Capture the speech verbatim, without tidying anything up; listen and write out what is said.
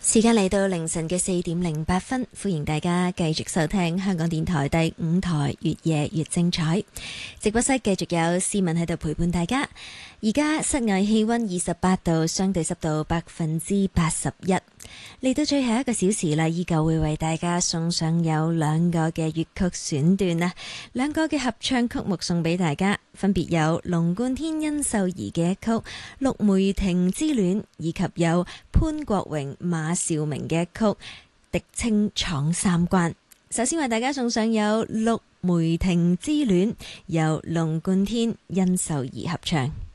時間嚟到凌晨嘅四點零八分，歡迎大家繼續收聽香港電台第五台越夜越精彩直播室，繼續有思敏喺度陪伴大家。而家室外氣溫二十八度，相對濕度百分之八十一。嚟到最後一個小時啦，依舊會為大家送上有兩個嘅粵曲選段啊，兩個嘅合唱曲目送俾大家，分別有龍貫天殷秀儀嘅一曲《陸梅亭之戀》，以及有潘國榮馬兆明嘅一曲《狄青闖三關》。首先為大家送上有《陸梅亭之戀》，由龍貫天殷秀儀合唱。